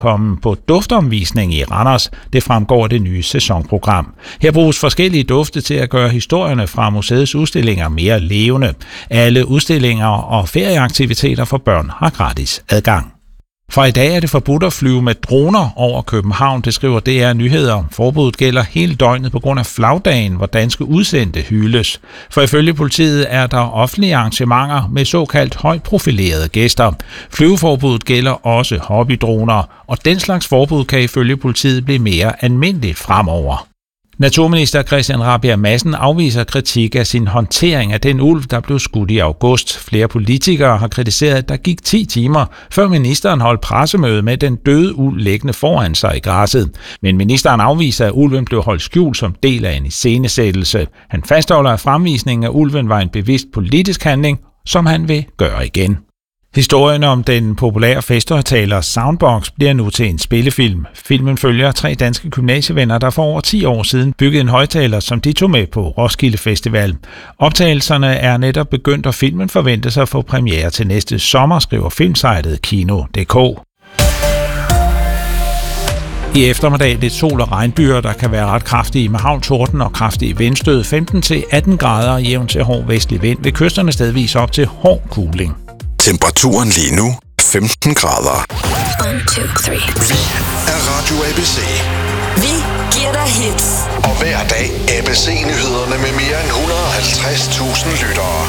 komme på duftomvisning i Randers. Det fremgår af det nye sæsonprogram. Her bruges forskellige dufte til at gøre historierne fra museets udstillinger mere levende. Alle udstillinger og ferieaktiviteter for børn har gratis adgang. Fra i dag er det forbudt at flyve med droner over København, det skriver DR Nyheder. Forbuddet gælder hele døgnet på grund af flagdagen, hvor danske udsendte hyldes. For ifølge politiet er der offentlige arrangementer med såkaldt højt profilerede gæster. Flyveforbuddet gælder også hobbydroner, og den slags forbud kan ifølge politiet blive mere almindeligt fremover. Naturminister Christian Rabjerg Madsen afviser kritik af sin håndtering af den ulv, der blev skudt i august. Flere politikere har kritiseret, at der gik 10 timer, før ministeren holdt pressemøde med den døde ulv liggende foran sig i græsset. Men ministeren afviser, at ulven blev holdt skjult som del af en iscenesættelse. Han fastholder, at fremvisningen af ulven var en bevidst politisk handling, som han vil gøre igen. Historien om den populære festhøjtaler Soundbox bliver nu til en spillefilm. Filmen følger 3 danske gymnasievenner, der for over 10 år siden byggede en højtaler, som de tog med på Roskilde Festival. Optagelserne er netop begyndt, og filmen forventes at få premiere til næste sommer, skriver filmsitet Kino.dk. I eftermiddag lidt sol- og regnbyger, der kan være ret kraftige med havl, torden og kraftige vindstød. 15-18 grader jævn til hård vestlig vind, ved kysterne stedvis op til hård kuling. Temperaturen lige nu 15 grader. 1, 2, 3. Vi er Radio ABC. Vi giver dig hits. Og hver dag ABC-nyhederne med mere end 150.000 lyttere.